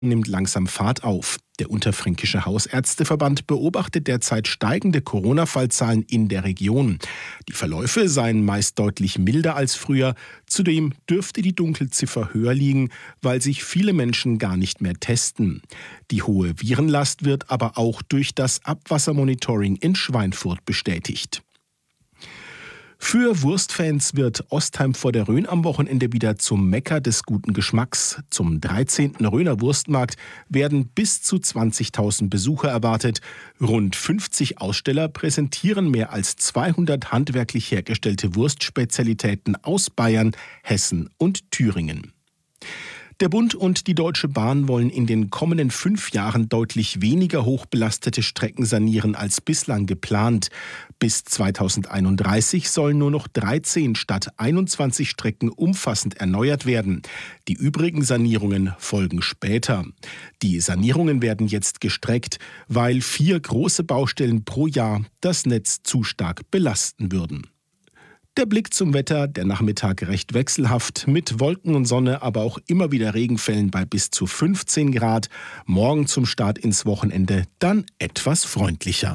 nimmt langsam Fahrt auf. Der Unterfränkische Hausärzteverband beobachtet derzeit steigende Corona-Fallzahlen in der Region. Die Verläufe seien meist deutlich milder als früher. Zudem dürfte die Dunkelziffer höher liegen, weil sich viele Menschen gar nicht mehr testen. Die hohe Virenlast wird aber auch durch das Abwassermonitoring in Schweinfurt bestätigt. Für Wurstfans wird Ostheim vor der Rhön am Wochenende wieder zum Mekka des guten Geschmacks. Zum 13. Rhöner Wurstmarkt werden bis zu 20.000 Besucher erwartet. Rund 50 Aussteller präsentieren mehr als 200 handwerklich hergestellte Wurstspezialitäten aus Bayern, Hessen und Thüringen. Der Bund und die Deutsche Bahn wollen in den kommenden 5 Jahren deutlich weniger hochbelastete Strecken sanieren als bislang geplant. Bis 2031 sollen nur noch 13 statt 21 Strecken umfassend erneuert werden. Die übrigen Sanierungen folgen später. Die Sanierungen werden jetzt gestreckt, weil 4 große Baustellen pro Jahr das Netz zu stark belasten würden. Der Blick zum Wetter, der Nachmittag recht wechselhaft, mit Wolken und Sonne, aber auch immer wieder Regenfällen bei bis zu 15 Grad. Morgen zum Start ins Wochenende dann etwas freundlicher.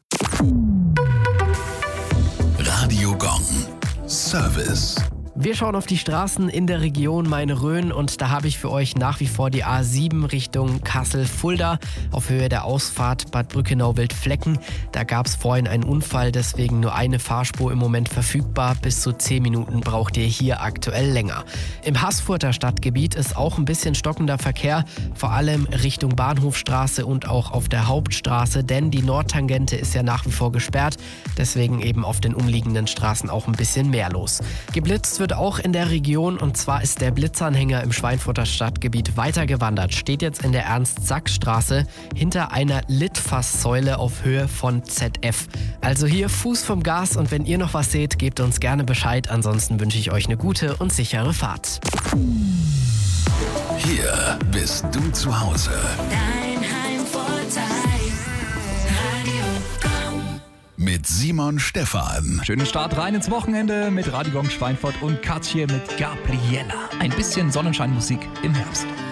Radio Gong. Service. Wir schauen auf die Straßen in der Region Main-Rhön und da habe ich für euch nach wie vor die A7 Richtung Kassel-Fulda auf Höhe der Ausfahrt Bad Brückenau-Wildflecken. Da gab es vorhin einen Unfall, deswegen nur eine Fahrspur im Moment verfügbar. Bis zu 10 Minuten braucht ihr hier aktuell länger. Im Haßfurter Stadtgebiet ist auch ein bisschen stockender Verkehr, vor allem Richtung Bahnhofstraße und auch auf der Hauptstraße, denn die Nordtangente ist ja nach wie vor gesperrt, deswegen eben auf den umliegenden Straßen auch ein bisschen mehr los. Geblitzt wird auch in der Region und zwar ist der Blitzanhänger im Schweinfurter Stadtgebiet weitergewandert. Steht jetzt in der Ernst-Sachs-Straße hinter einer Litfaßsäule auf Höhe von ZF. Also hier Fuß vom Gas und wenn ihr noch was seht, gebt uns gerne Bescheid. Ansonsten wünsche ich euch eine gute und sichere Fahrt. Hier bist du zu Hause. Dein Heimvorteil. Radio Gong. Mit Simon Stephan. Schönen Start rein ins Wochenende mit Radio Gong Schweinfurt und Katje mit Gabriella. Ein bisschen Sonnenscheinmusik im Herbst.